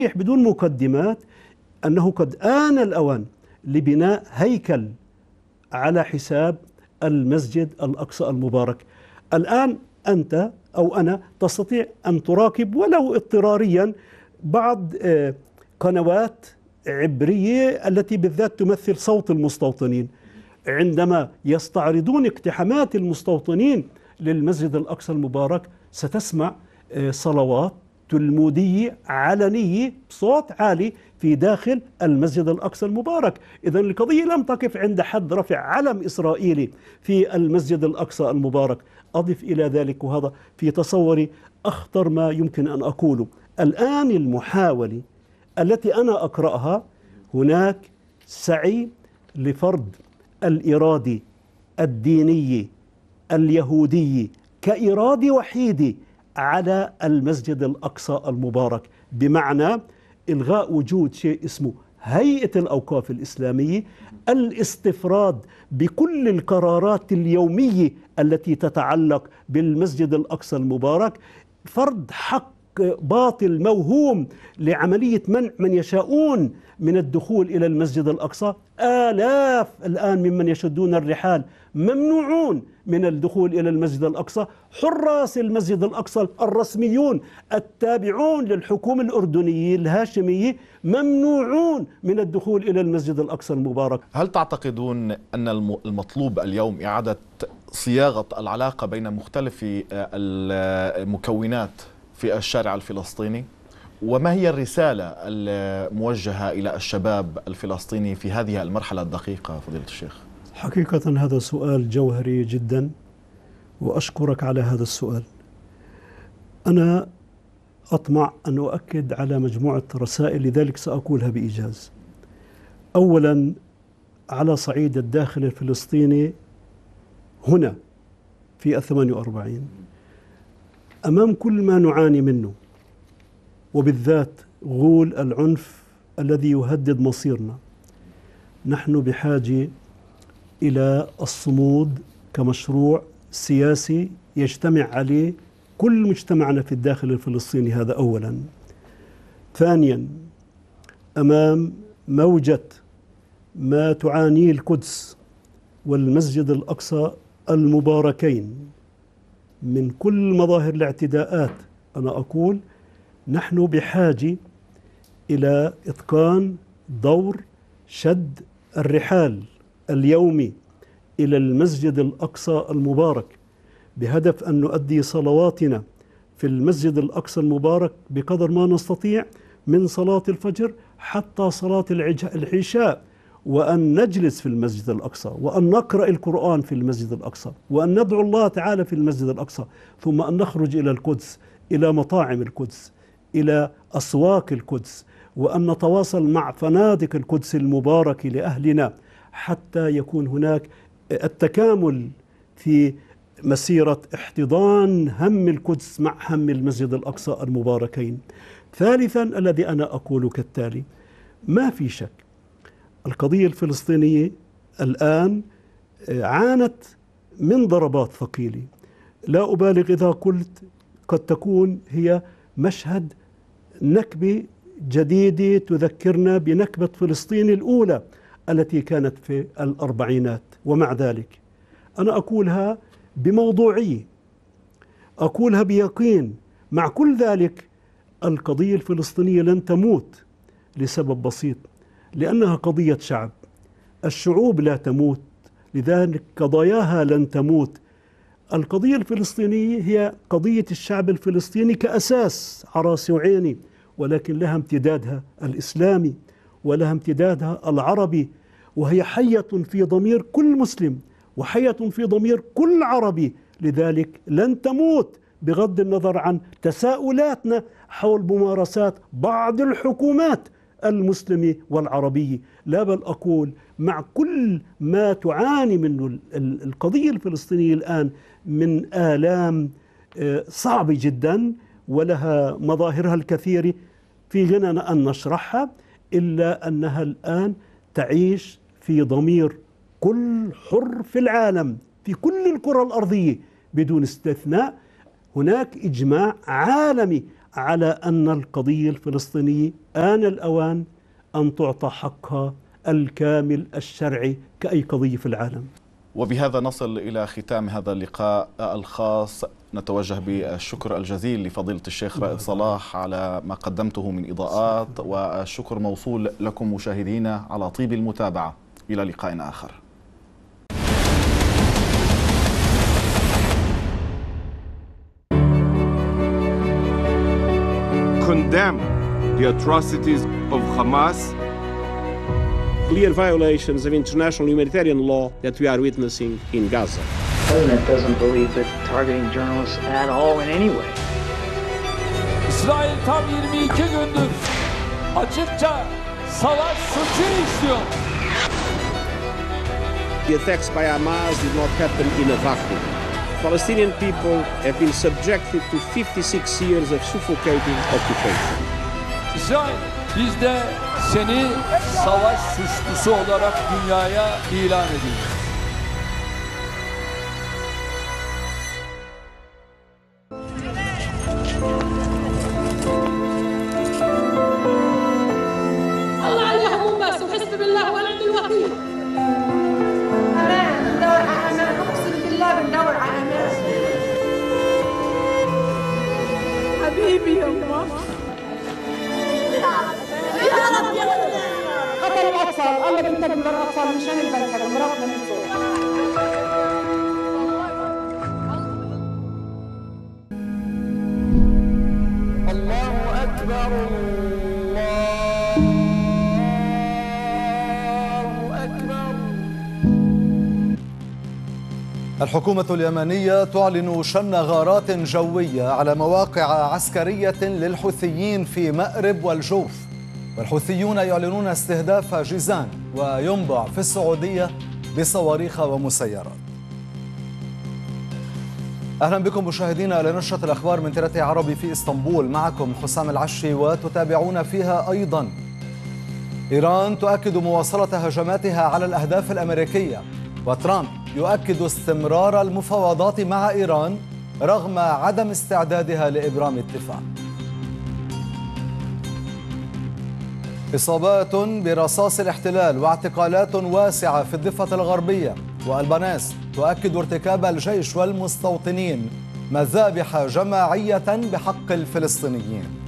بدون مقدمات أنه قد آن الأوان لبناء هيكل على حساب المسجد الأقصى المبارك. الآن أنت أو أنا تستطيع أن تراقب ولو اضطراريا بعض قنوات عبرية التي بالذات تمثل صوت المستوطنين، عندما يستعرضون اقتحامات المستوطنين للمسجد الأقصى المبارك ستسمع صلوات تلمودية علنية بصوت عالي في داخل المسجد الأقصى المبارك. إذن القضية لم تقف عند حد رفع علم إسرائيلي في المسجد الأقصى المبارك. أضف إلى ذلك، وهذا في تصوري أخطر ما يمكن أن أقوله، الآن المحاولة التي أنا أقرأها هناك سعي لفرض الإرادة الدينية اليهودية كإرادة وحيدة على المسجد الأقصى المبارك، بمعنى إلغاء وجود شيء اسمه هيئة الأوقاف الإسلامية، الاستفراد بكل القرارات اليومية التي تتعلق بالمسجد الأقصى المبارك، فرض حق باطل موهوم لعملية منع من يشاءون من الدخول إلى المسجد الأقصى. آلاف الآن ممن يشدون الرحال ممنوعون من الدخول إلى المسجد الأقصى. حراس المسجد الأقصى الرسميون التابعون للحكومة الأردنية الهاشمية ممنوعون من الدخول إلى المسجد الأقصى المبارك. هل تعتقدون أن المطلوب اليوم إعادة صياغة العلاقة بين مختلف المكونات في الشارع الفلسطيني؟ وما هي الرسالة الموجهة إلى الشباب الفلسطيني في هذه المرحلة الدقيقة فضيلة الشيخ؟ حقيقة هذا سؤال جوهري جدا، وأشكرك على هذا السؤال. أنا أطمع أن أؤكد على مجموعة رسائل، لذلك سأقولها بإيجاز. أولا، على صعيد الداخل الفلسطيني هنا في 48، أمام كل ما نعاني منه، وبالذات غول العنف الذي يهدد مصيرنا، نحن بحاجة إلى الصمود كمشروع سياسي يجتمع عليه كل مجتمعنا في الداخل الفلسطيني. هذا أولا. ثانيا، أمام موجة ما تعانيه القدس والمسجد الأقصى المباركين من كل مظاهر الاعتداءات، أنا أقول نحن بحاجة إلى إتقان دور شد الرحال اليومي إلى المسجد الأقصى المبارك، بهدف أن نؤدي صلواتنا في المسجد الأقصى المبارك بقدر ما نستطيع، من صلاة الفجر حتى صلاة العشاء، وأن نجلس في المسجد الأقصى، وأن نقرأ القرآن في المسجد الأقصى، وأن ندعو الله تعالى في المسجد الأقصى، ثم أن نخرج إلى القدس، إلى مطاعم القدس، إلى أسواق القدس، وأن نتواصل مع فنادق القدس المباركة لأهلنا، حتى يكون هناك التكامل في مسيرة احتضان هم القدس مع هم المسجد الأقصى المباركين. ثالثا، الذي أنا أقول كالتالي: ما في شك القضية الفلسطينية الآن عانت من ضربات ثقيلة، لا أبالغ إذا قلت قد تكون هي مشهد نكبة جديدة تذكرنا بنكبة فلسطين الأولى التي كانت في الأربعينات. ومع ذلك أنا أقولها بموضوعية، أقولها بيقين. مع كل ذلك القضية الفلسطينية لن تموت لسبب بسيط، لأنها قضية شعب. الشعوب لا تموت، لذلك قضاياها لن تموت. القضية الفلسطينية هي قضية الشعب الفلسطيني كأساس على راسي وعيني، ولكن لها امتدادها الإسلامي ولها امتدادها العربي، وهي حية في ضمير كل مسلم وحية في ضمير كل عربي، لذلك لن تموت بغض النظر عن تساؤلاتنا حول ممارسات بعض الحكومات المسلمة والعربية. لا، بل أقول مع كل ما تعاني منه القضية الفلسطينية الآن من آلام صعبة جدا ولها مظاهرها الكثيرة في غنى أن نشرحها، إلا أنها الآن تعيش في ضمير كل حر في العالم في كل الكرة الأرضية بدون استثناء. هناك إجماع عالمي على أن القضية الفلسطينية آن الأوان أن تعطى حقها الكامل الشرعي كأي قضية في العالم. وبهذا نصل إلى ختام هذا اللقاء الخاص. نتوجه بالشكر الجزيل لفضيلة الشيخ رائد صلاح على ما قدمته من إضاءات، والشكر موصول لكم مشاهدينا على طيب المتابعة. إلى لقاء آخر. Condemn the atrocities of Hamas. Clear violations of international humanitarian law that we are witnessing in Gaza. The president doesn't believe that targeting journalists at all in any way. İsrail tam 22 gündür açıkça savaş suçu işliyor. The attacks by Hamas did not happen in a vacuum. Palestinian people have been subjected to 56 years of suffocating occupation. İsrail, biz de seni savaş suçlusu olarak dünyaya ilan ediyoruz. الله على المهموم بس وحسب بالله ونعم الوكيل. أمان ندور على أمان، أقسم بالله بندور على أمان. حبيبي يا مصر. يا رب يا رب. قتل الأطفال، الله بنتبه للأطفال مشان البلد مرضنا من فوق. الله أكبر الله أكبر. الحكومة اليمنية تعلن شن غارات جوية على مواقع عسكرية للحوثيين في مأرب والجوف، والحوثيون يعلنون استهداف جيزان وينبع في السعودية بصواريخ ومسيرات. أهلا بكم مشاهدينا لنشرة الأخبار من ترتي عربي في إسطنبول، معكم حسام العشي، وتتابعون فيها أيضا إيران تؤكد مواصلة هجماتها على الأهداف الأمريكية، وترامب يؤكد استمرار المفاوضات مع إيران رغم عدم استعدادها لإبرام اتفاق. إصابات برصاص الاحتلال واعتقالات واسعة في الضفة الغربية، وألبانيس تؤكد ارتكاب الجيش والمستوطنين مذابح جماعية بحق الفلسطينيين.